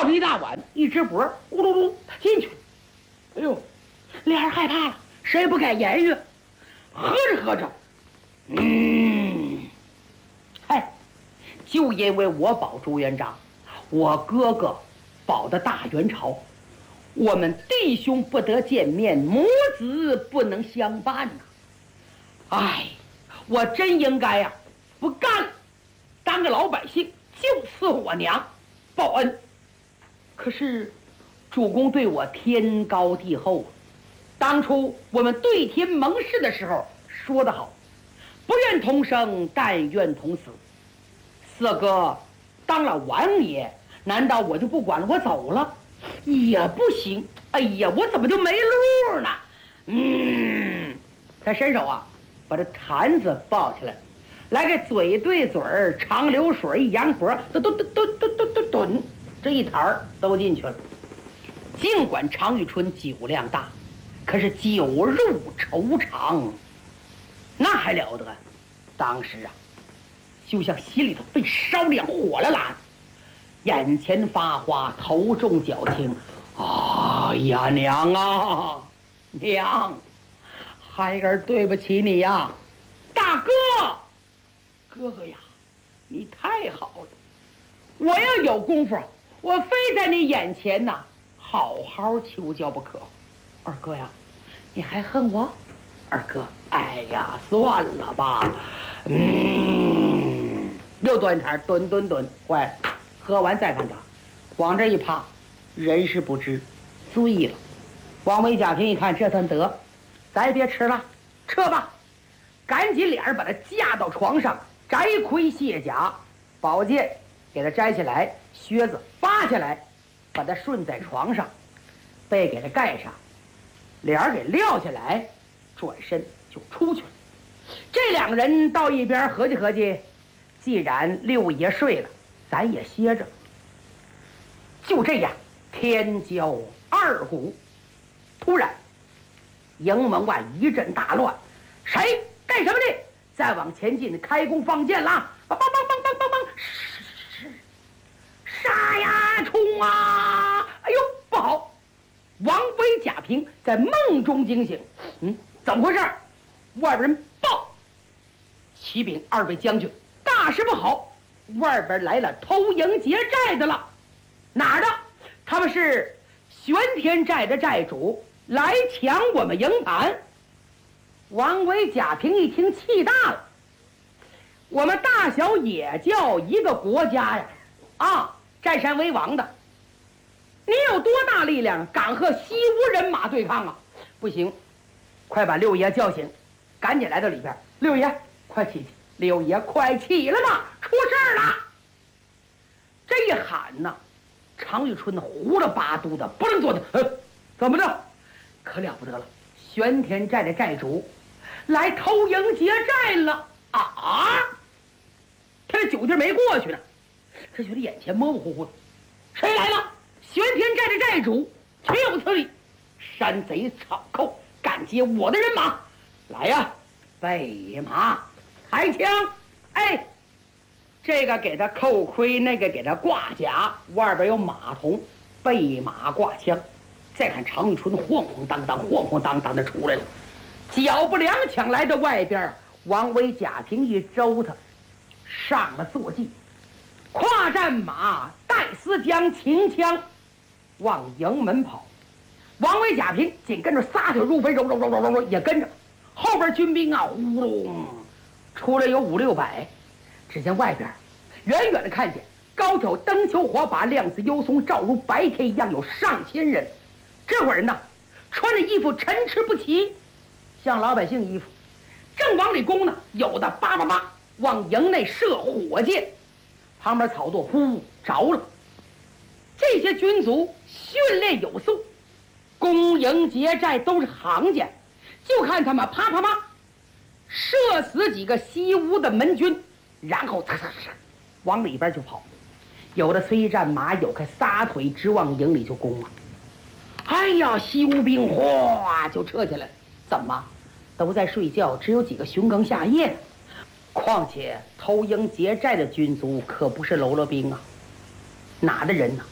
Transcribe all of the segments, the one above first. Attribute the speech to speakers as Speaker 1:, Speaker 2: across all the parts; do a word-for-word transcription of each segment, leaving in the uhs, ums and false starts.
Speaker 1: 着一大碗，一只钵，咕噜噜，他进去了。哎呦，俩人害怕了，谁也不敢言语。喝着喝着，嗯，嗨，就因为我保朱元璋，我哥哥保的大元朝，我们弟兄不得见面，母子不能相伴呐、啊。哎，我真应该呀、啊，不干了，当个老百姓就伺候我娘，报恩。可是主公对我天高地厚，当初我们对天盟誓的时候说得好，不愿同生，但愿同死。四哥当了王爷，难道我就不管了？我走了也不行。哎呀，我怎么就没路呢？嗯，他伸手啊，把这坛子抱起来，来个嘴对嘴儿，长流水一扬脖，咚咚咚咚咚咚咚咚，这一坛儿都进去了。尽管常遇春酒量大，可是酒入愁肠，那还了得！当时啊，就像心里头被烧那样，火辣辣的，眼前发花，头重脚轻。哎呀，娘啊，娘，孩儿对不起你呀，大哥，哥哥呀，你太好了！我要有功夫，我非在你眼前呐，好好求教不可。二哥呀，你还恨我？二哥，哎呀，算了吧。嗯，又端茶，蹲蹲蹲，坏了，喝完再看他，往这一趴，人事不知，醉了。王维、贾平一看，这算得，咱也别吃了，撤吧。赶紧俩人把他架到床上，摘盔卸甲，宝剑给他摘下来，靴子扒下来，把他顺在床上，被给他盖上，脸儿给撂下来，转身就出去了。这两个人到一边合计合计，既然六爷睡了，咱也歇着。就这样，天交二鼓，突然营门外一阵大乱，谁干什么的？再往前进，开弓放箭啦！梆梆梆梆梆梆梆，杀呀，冲啊！哎呦，不好！王维、贾平在梦中惊醒，嗯，怎么回事？外边人报，启禀二位将军，大事不好！外边来了偷营劫寨的了。哪儿的？他们是玄天寨的寨主，来抢我们营盘。王维、贾平一听气大了，我们大小也叫一个国家呀，啊，占山为王的，你有多大力量，敢和西吴人马对抗啊？不行，快把六爷叫醒，赶紧来到里边。六爷，快起起！六爷，快起来吧，出事了！这一喊呐，常遇春胡了八嘟的，不能坐的。呃，怎么着？可了不得了！玄天寨的寨主来偷营劫寨了啊！他这酒劲没过去呢，只觉得眼前模模糊糊的。谁来了？玄天寨的寨主，岂有此理！山贼草寇，敢劫我的人马！来呀，备马，开枪！哎，这个给他扣盔，那个给他挂甲，外边有马童，备马挂枪。再看常遇春晃晃荡荡、晃晃荡荡的出来了，脚步踉跄来到外边，王维、贾平一周他，上了坐骑，跨战马，带丝将擎枪往营门跑。王维、贾平紧跟着撒腿入飞，揉揉揉揉揉揉也跟着。后边军兵啊，呼隆出来有五六百。只见外边远远的看见高挑灯球火把，亮似幽松，照如白天一样，有上千人。这伙人呢，穿着衣服参差不齐，像老百姓衣服，正往里攻呢。有的叭叭叭往营内射火箭，旁边草垛呼着了。这些军卒训练有素，攻营劫寨都是行家，就看他们啪啪啪射死几个西吴的门军，然后嚓嚓嚓往里边就跑。有的催战马，有的撒腿直往营里就攻啊。哎呀，西吴兵哗就撤下来了。怎么都在睡觉，只有几个巡更下夜的。况且偷营劫寨的军卒可不是喽啰兵啊，哪的人呢？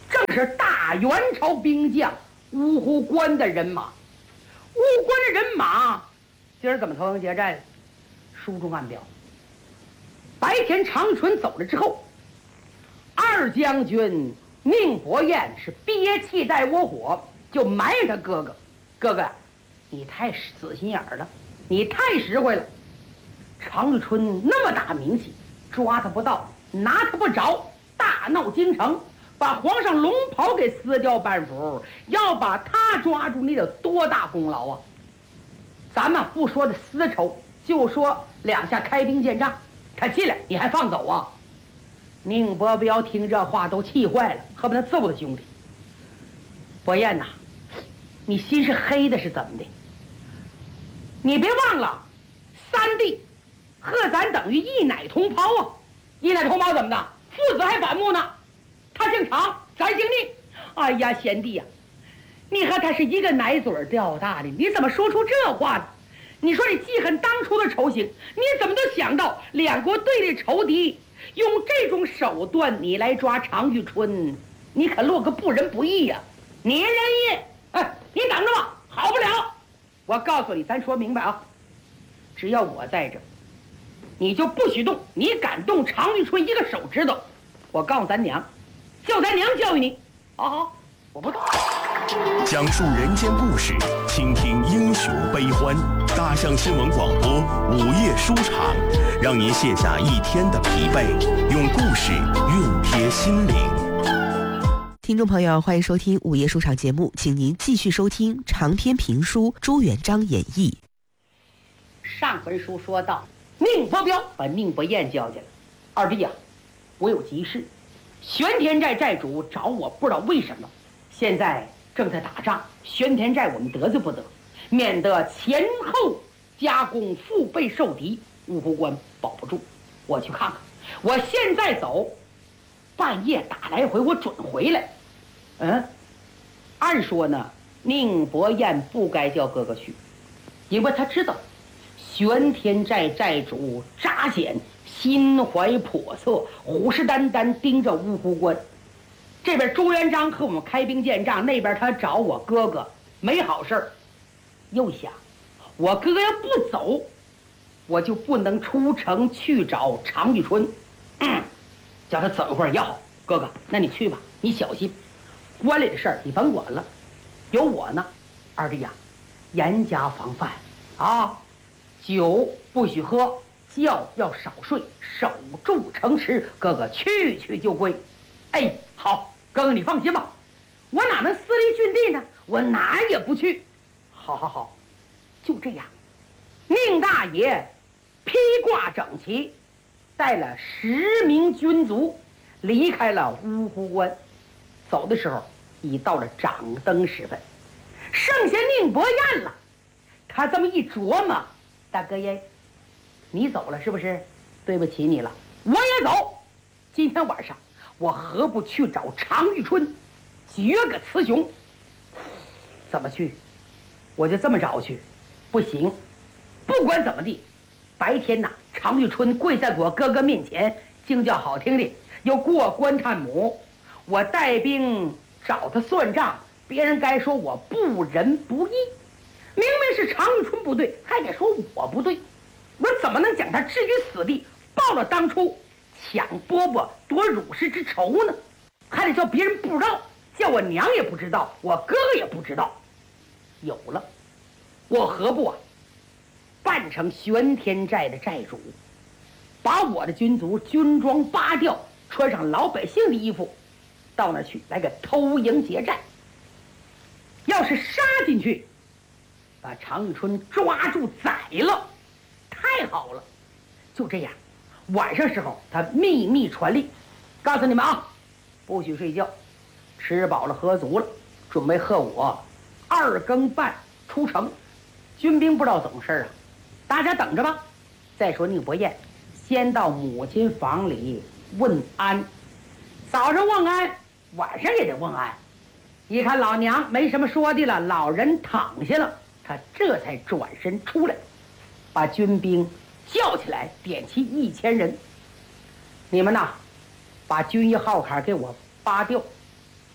Speaker 1: 正是大元朝兵将芜湖关的人马。芜湖关的人马今儿怎么投营结寨了？书中暗表，白天长春走了之后，二将军宁伯彦是憋气带窝火，就埋怨他哥哥：“哥哥，你太死心眼儿了，你太实惠了。常遇春那么大名气，抓他不到，拿他不着，大闹京城，把皇上龙袍给撕掉半幅，要把他抓住，你得多大功劳啊！咱们不说这私仇，就说两下开兵见仗，他进来你还放走啊？”宁伯彪听这话都气坏了，恨不得揍他兄弟。伯彦呐，你心是黑的是怎么的？你别忘了，三弟和咱等于一奶同胞啊！一奶同胞怎么的？父子还反目呢？他姓常，咱姓宁。哎呀，贤弟呀、啊，你和他是一个奶嘴掉大的，你怎么说出这话呢？你说你记恨当初的仇行，你怎么都想到两国对立仇敌，用这种手段你来抓常遇春，你可落个不仁不义呀、啊！你仁义，哎，你等着吧，好不了！我告诉你，咱说明白啊，只要我在这，你就不许动，你敢动常遇春一个手指头，我告诉咱娘，叫咱娘教育你。好好，我不动。
Speaker 2: 讲述人间故事，倾听英雄悲欢。大象新闻广播午夜书场，让您卸下一天的疲惫，用故事熨贴心灵。
Speaker 3: 听众朋友，欢迎收听午夜书场节目，请您继续收听长篇评书《朱元璋演义》。
Speaker 1: 上回书说到，宁伯彪把宁伯彦叫进来，二弟呀、啊，我有急事，玄田寨寨主找我，不知道为什么，现在正在打仗，玄田寨我们得罪不得，免得前后加工腹背受敌，芜湖关保不住。我去看看，我现在走，半夜打来回，我准回来。嗯，按说呢，宁伯彦不该叫哥哥去，因为他知道玄田寨寨主扎显心怀叵测，虎视眈眈盯着芜湖关。这边朱元璋和我们开兵见仗，那边他找我哥哥没好事儿。又想，我哥哥要不走，我就不能出城去找常遇春。嗯，叫他等会儿也好。哥哥，那你去吧，你小心，关里的事儿你甭管了，有我呢。二弟呀、啊，严加防范啊，酒不许喝，觉要少睡，守住城池。哥哥去去就归。哎，好，哥哥你放心吧，我哪能私离郡地呢？我哪也不去。好好好，就这样。宁大爷披挂整齐，带了十名军卒离开了芜湖关。走的时候已到了掌灯时分，剩下宁伯彦了。他这么一琢磨，大哥爷，你走了是不是？对不起你了，我也走。今天晚上我何不去找常遇春，决个雌雄？怎么去？我就这么找去？不行，不管怎么地，白天呐，常遇春跪在我哥哥面前，惊叫好听的，又过关探母，我带兵找他算账，别人该说我不仁不义。明明是常遇春不对，还得说我不对，我怎么能将他置于死地，报了当初抢饽饽夺乳氏之仇呢？还得叫别人不知道，叫我娘也不知道，我哥哥也不知道。有了，我何不啊扮成玄田寨的寨主，把我的军卒军装扒掉，穿上老百姓的衣服，到那儿去来个偷营劫寨。要是杀进去，把常遇春抓住宰了，太好了。就这样，晚上时候他秘密传令，告诉你们啊，不许睡觉，吃饱了喝足了，准备和我二更半出城。军兵不知道怎么事啊，大家等着吧。再说宁伯彦先到母亲房里问安，早上问安，晚上也得问安。一看老娘没什么说的了，老人躺下了，他这才转身出来，把军兵叫起来，点齐一千人。你们呐，把军医号坎给我扒掉，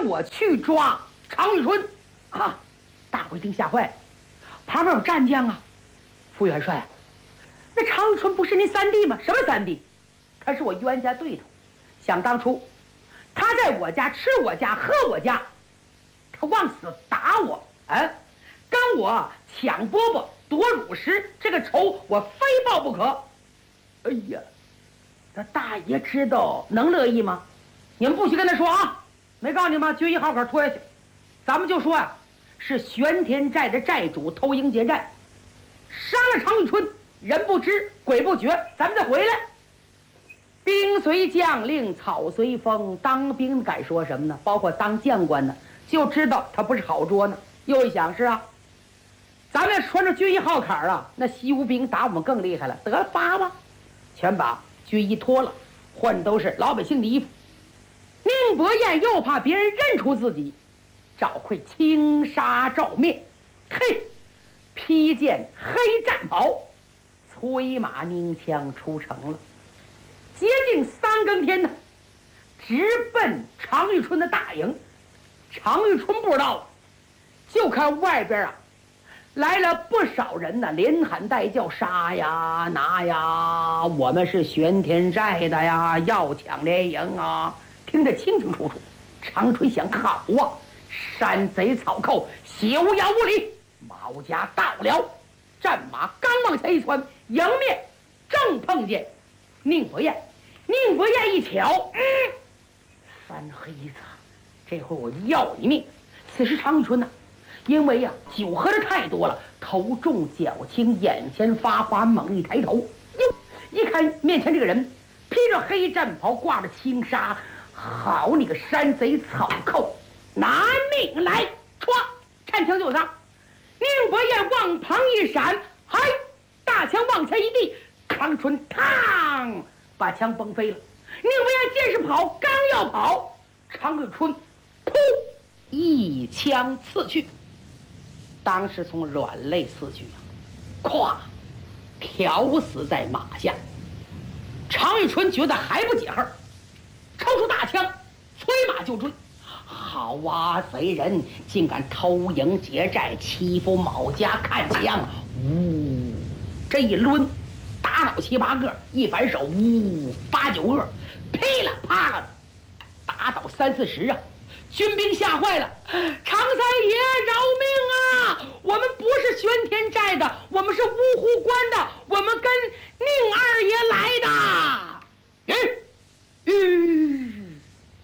Speaker 1: 我去抓常遇春啊！大伙一听吓坏了，旁边有战将啊，副元帅，那常遇春不是您三弟吗？什么三弟？他是我冤家对头。想当初，他在我家吃我家喝我家，他往死打我，哎，跟我抢饽饽夺乳食，这个仇我非报不可。哎呀，这大爷知道能乐意吗？你们不许跟他说啊！没告诉你们，军医号卡拖下去，咱们就说啊，是玄天寨的寨主偷营劫寨，杀了常遇春，人不知鬼不觉，咱们再回来。兵随将令，草随风，当兵敢说什么呢？包括当将官的，就知道他不是好捉呢。又一想，是啊，咱们穿着军医号坎啊，那西吴兵打我们更厉害了。得了，扒吧，全把军衣脱了，换都是老百姓的衣服。宁伯彦又怕别人认出自己，找会轻纱罩面，嘿，披件黑战袍，催马拧枪出城了。接近三更天呢，直奔常遇春的大营。常遇春不知道，就看外边啊来了不少人呢，连喊带叫，杀呀拿呀，我们是玄天寨的呀，要抢连营啊，听得清清楚楚。常春想，好啊，山贼草寇，休要无礼！毛家到了，战马刚往前一窜，迎面正碰见宁伯彦。宁伯彦一瞧，嗯，三黑子，这回我要你命！此时常遇春呢，因为呀、啊、酒喝的太多了，头重脚轻，眼前发花，猛一抬头，哟，一看面前这个人披着黑战袍，挂着轻纱，好你个山贼草寇，拿命来！歘，趁枪就杀。宁伯彦往旁一闪，嗨，大枪往前一递，常春嘡把枪崩飞了。宁伯彦见势跑，刚要跑，常遇春噗一枪刺去，当时从软肋刺去啊，咵挑死在马下。常遇春觉得还不解恨，抽出大枪催马就追。好啊，贼人竟敢偷营劫寨，欺负某家，看枪，呜，这一抡打倒七八个，一反手，呜，八九个，噼里啪啦打倒三四十啊！军兵吓坏了，常三爷饶命啊！我们不是玄天寨的，我们是芜湖关的，我们跟宁二爷来的。嗯嗯，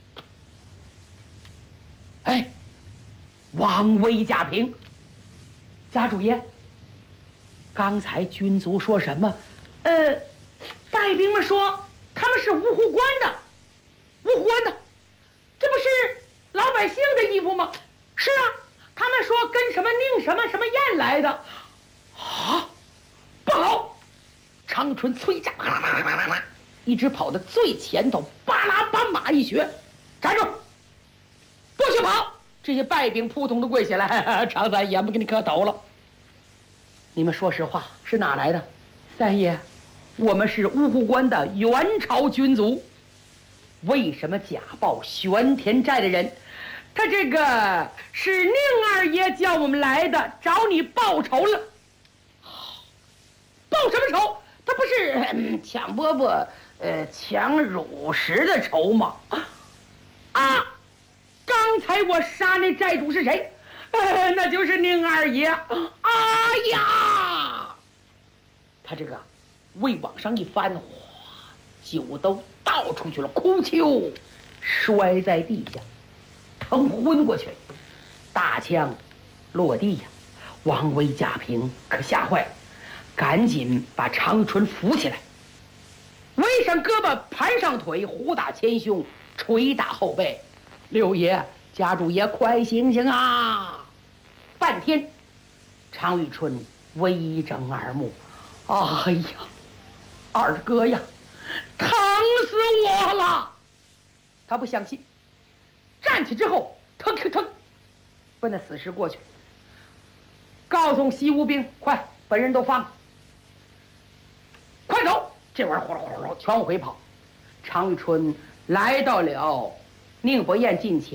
Speaker 1: 哎，王威贾平，家主爷，刚才军卒说什么？呃，败兵们说他们是芜湖关的，芜湖关的，这不是老百姓的衣服吗？是啊，他们说跟什么宁什么什么燕来的。啊，不好！常春催战，一直跑到最前头，巴拉把马一学，站住！不许跑！这些败兵扑通都跪下来，常三爷们给你磕头了。你们说实话，是哪来的？三爷，我们是芜湖关的元朝军卒。为什么假报玄天寨的人？他这个是宁二爷叫我们来的，找你报仇了。报什么仇？他不是、嗯、抢饽饽、呃抢乳食的仇吗？啊！刚才我杀那寨主是谁？呃，那就是宁二爷。哎呀！他这个胃往上一翻，哗，酒都倒出去了，哭啾，摔在地下，疼昏过去。大枪落地呀，王威、贾平可吓坏了，赶紧把常春扶起来，围上胳膊，盘上腿，虎打前胸，捶打后背。六爷、家主爷，快醒醒啊！半天，常遇春微睁二目，哎呀，二哥呀，疼死我了！他不相信，站起之后，腾腾腾，奔那死尸过去，告诉西吴兵，快，本人都放，快走！这玩意儿呼噜呼噜全往回跑。常遇春来到了宁伯彦近前，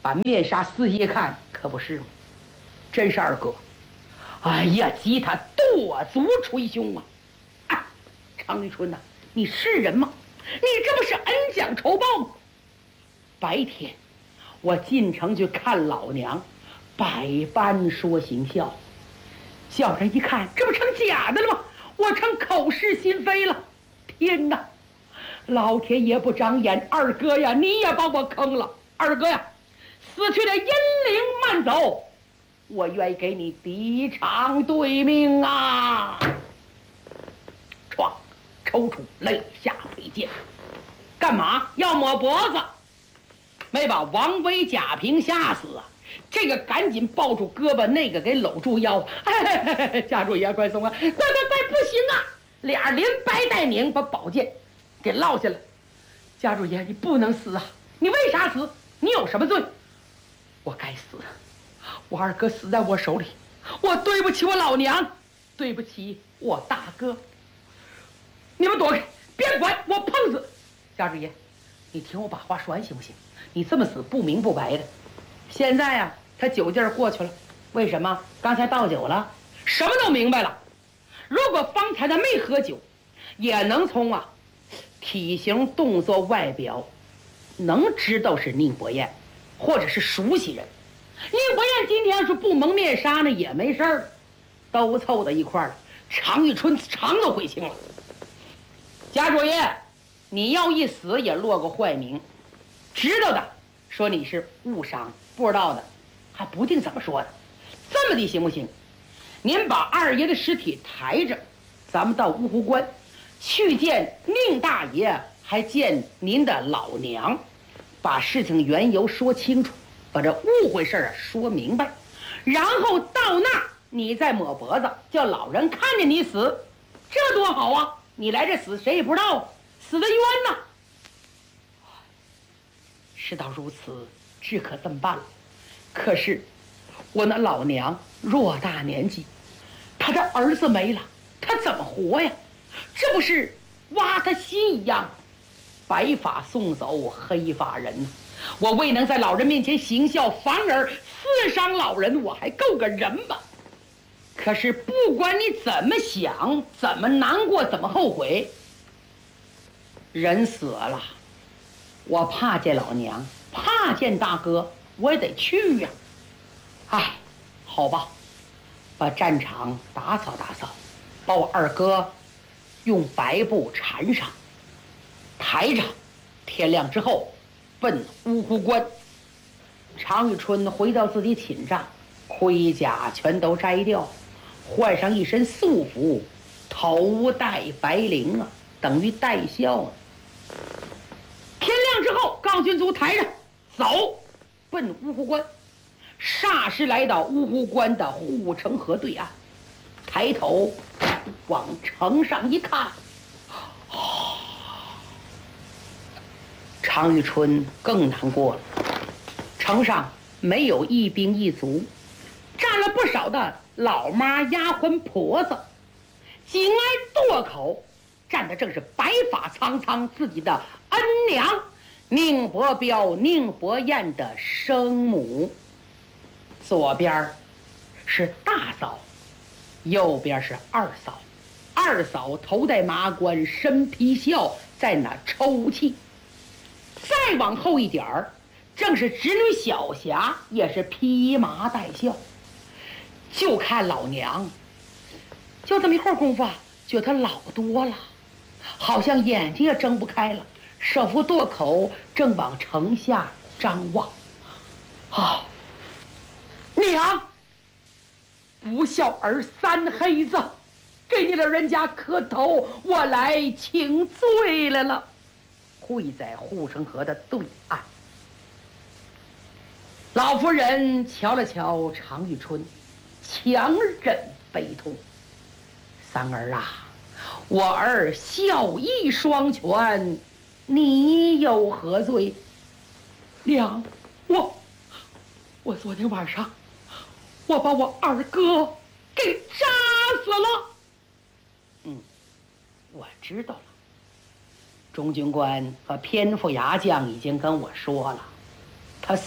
Speaker 1: 把面纱撕一看，可不是吗？真是二哥！哎呀，急他跺足捶胸啊！啊，常玉春呐、啊，你是人吗？你这不是恩将仇报吗？白天我进城去看老娘，百般说行孝，叫人一看，这不成假的了吗？我成口是心非了。天哪！老天爷不长眼，二哥呀，你也把我坑了。二哥呀，死去的阴灵慢走，我愿意给你抵偿对命啊！唰，抽出肋下佩剑，干嘛要抹脖子？没把王威、贾平吓死啊！这个赶紧抱住胳膊，那个给搂住腰。哎，家主爷，快松啊！快快快，不行啊！俩连掰带拧，把宝剑给落下来。家主爷，你不能死啊！你为啥死？你有什么罪？我该死，我二哥死在我手里，我对不起我老娘，对不起我大哥。你们躲开，别管，我碰死！家主爷，你听我把话说完行不行？你这么死不明不白的。现在啊，他酒劲儿过去了，为什么？刚才倒酒了，什么都明白了。如果方才他没喝酒，也能从啊体型、动作、外表，能知道是宁伯彦，或者是熟悉人。宁伯彦今天要是不蒙面纱呢，也没事儿，都凑到一块儿了。常玉春肠都悔青了。家主爷，你要一死也落个坏名，知道的说你是误伤，不知道的还不定怎么说的。这么的行不行？您把二爷的尸体抬着，咱们到芜湖关去见宁大爷，还见您的老娘，把事情缘由说清楚，把这误会事儿说明白，然后到那儿你再抹脖子，叫老人看见你死，这多好啊！你来这死谁也不知道，死得冤呐！事到如此，只可这么办了。可是我那老娘偌大年纪，她的儿子没了，她怎么活呀？这不是挖他心一样，白发送走黑发人。我未能在老人面前行孝，反而刺伤老人，我还够个人吧？可是不管你怎么想，怎么难过，怎么后悔，人死了，我怕见老娘，怕见大哥，我也得去呀。哎，好吧，把战场打扫打扫，把我二哥用白布缠上，抬着，天亮之后奔芜湖关。常玉春回到自己寝上，盔甲全都摘掉，换上一身素服，头戴白绫啊，等于戴孝呢。天亮之后，告军卒抬着走，奔芜湖关。霎时来到芜湖关的护城河对岸，抬头往城上一看，哦，常玉春更难过了。城上没有一兵一卒，站了不少的老妈、丫鬟、婆子，紧挨垛口站的正是白发苍苍自己的恩娘宁伯彪、宁伯彦的生母。左边是大嫂，右边是二嫂。二嫂头戴麻冠，身披孝，在那抽泣。再往后一点儿，正是侄女小霞，也是披麻戴孝。就看老娘，就这么一会儿功夫啊，觉得她老多了，好像眼睛也睁不开了，手扶垛口，正往城下张望。啊，娘，不孝儿三黑子，给你老人家磕头，我来请罪来了。跪在护城河的对岸，老夫人瞧了瞧常玉春，强忍悲痛。三儿啊，我儿孝义双全，你有何罪？娘，我我昨天晚上我把我二哥给扎死了。嗯，我知道了。钟军官和偏副牙将已经跟我说了，他死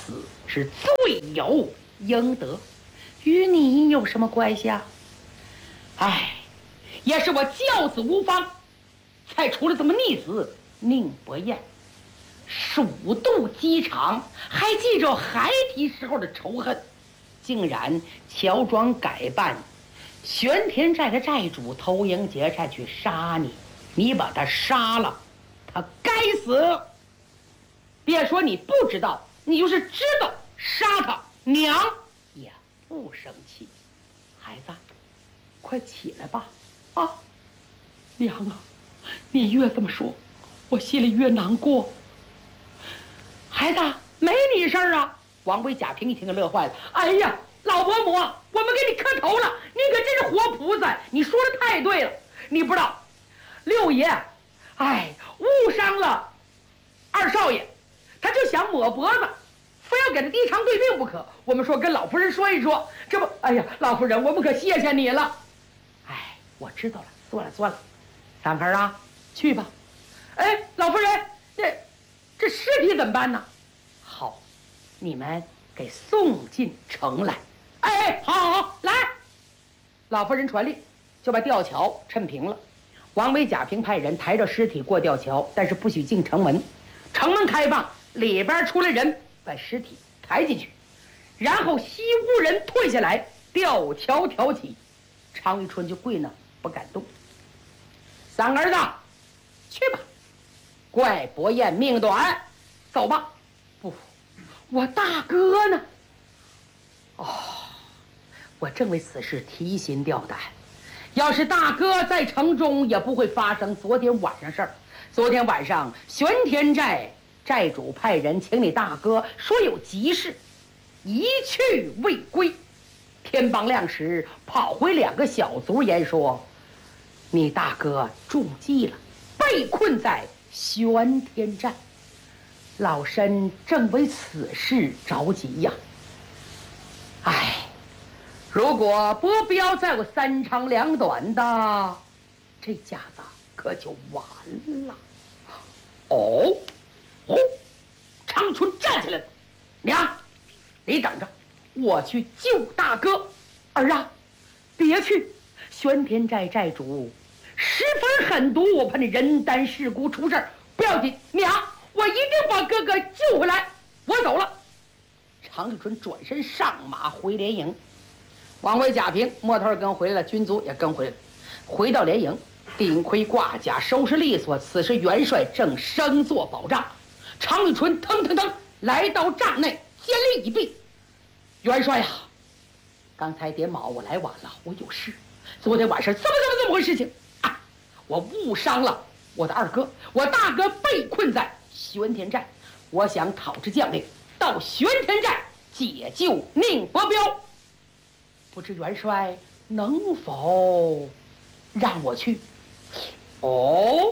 Speaker 1: 是罪有应得，与你有什么关系啊？哎，也是我教子无方，才出了这么逆子宁伯彦，数度机场，还记着孩提时候的仇恨，竟然乔装改扮，玄田寨的寨主投营劫寨去杀你，你把他杀了，他该死。别说你不知道，你就是知道，杀他娘也不生气。孩子，快起来吧！啊，娘啊，你越这么说，我心里越难过。孩子，没你事儿啊！王维、贾平一听就乐坏了。哎呀，老伯母，我们给你磕头了，你可真是活菩萨！你说的太对了，你不知道，六爷，哎，误伤了二少爷，他就想抹脖子，非要给他低偿对病不可。我们说跟老夫人说一说，这不，哎呀，老夫人，我们可谢谢你了。哎，我知道了，算了算了，三盆啊，去吧。哎，老夫人，这这尸体怎么办呢？好，你们给送进城来。哎，好好好，来。老夫人传令，就把吊桥抻平了。王维、贾平派人抬着尸体过吊桥，但是不许进城门。城门开放，里边出来人把尸体抬进去，然后西屋人退下来，吊桥挑起。常遇春就跪那不敢动。三儿子，去吧。怪伯彦命短，走吧。不，我大哥呢？哦，我正为此事提心吊胆。要是大哥在城中，也不会发生昨天晚上事儿。昨天晚上，玄田寨寨主派人请你大哥，说有急事，一去未归。天帮亮时，跑回两个小卒言说，你大哥中计了，被困在玄田寨。老身正为此事着急呀。唉，如果伯彪再有三长两短的，这家子可就完了。哦，呼！长春站起来了，娘，你等着，我去救大哥。儿啊，别去！玄田寨寨主十分狠毒，我怕你人单势孤出事儿。不要紧，娘，我一定把哥哥救回来。我走了。常遇春转身上马回连营。王维、贾平摸头跟回来了，军卒也跟回来了。回到连营，顶盔挂甲，收拾利索。此时元帅正升坐保障。常遇春腾腾腾来到帐内，坚立以避。元帅呀，刚才点卯我来晚了，我有事。昨天晚上怎么怎么怎么回事情啊？我误伤了我的二哥，我大哥被困在玄田寨，我想讨之将令，到玄田寨解救宁伯彪。不知元帅能否让我去？哦，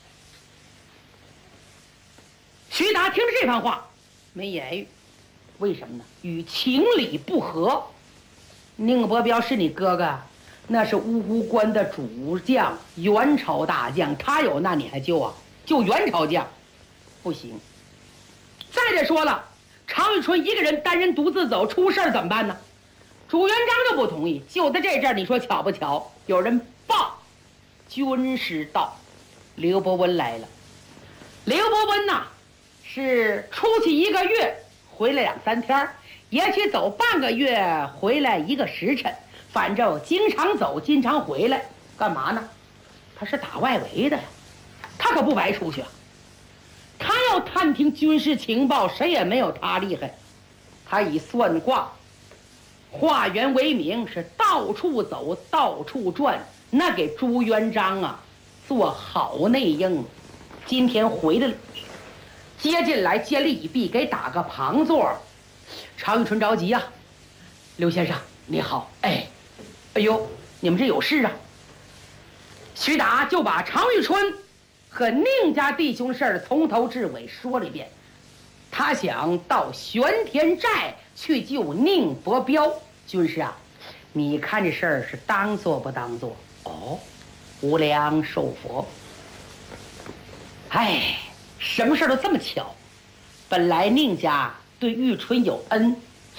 Speaker 1: 徐达听着这番话没言语，为什么呢？与情理不合。宁伯彪是你哥哥，那是乌湖关的主将，元朝大将，他有那你还救啊？救元朝将不行。再者说了，常遇春一个人单人独自走，出事儿怎么办呢？朱元璋就不同意。就在这阵儿，你说巧不巧？有人报军师到，刘伯温来了。刘伯温呐，是出去一个月，回来两三天，也许走半个月，回来一个时辰，反正经常走，经常回来。干嘛呢？他是打外围的呀，他可不白出去啊。他要探听军事情报，谁也没有他厉害。他以算卦、化缘为名，是到处走，到处转，那给朱元璋啊做好内应。今天回来了，接进来，接力以避，给打个旁座。常遇春着急呀、啊，刘先生你好，哎，哎呦，你们这有事啊？徐达就把常遇春和宁家弟兄事儿从头至尾说了一遍。他想到玄田寨去救宁伯彪。军师啊，你看这事儿是当做不当做？哦，无量寿佛。哎，什么事都这么巧。本来宁家对玉春有恩。